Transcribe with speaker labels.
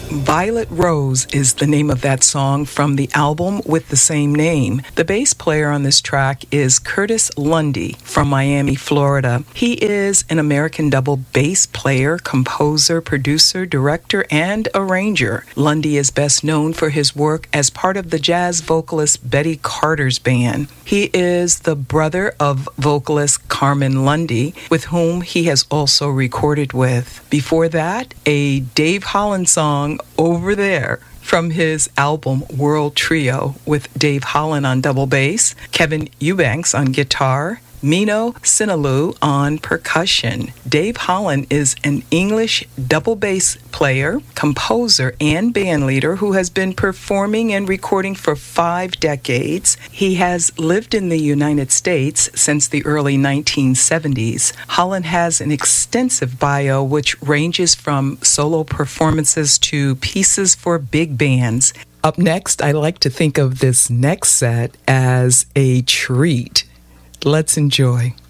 Speaker 1: Violet Rose is the name of that song from the album with the same name. The bass player on this track is Curtis Lundy from Miami, Florida. He is an American double bass player, composer, producer, director, and arranger. Lundy is best known for his work as part of the jazz vocalist Betty Carter's band. He is the brother of vocalist Carmen Lundy, with whom he has also recorded with. Before that, a Dave Holland song, Over There, from his album World Trio, with Dave Holland on double bass, Kevin Eubanks on guitar, Mino Sinaloo on percussion. Dave Holland is an English double bass player, composer, and bandleader who has been performing and recording for 5 decades. He has lived in the United States since the early 1970s. Holland has an extensive bio which ranges from solo performances to pieces for big bands. Up next, I like to think of this next set as a treat. Let's enjoy.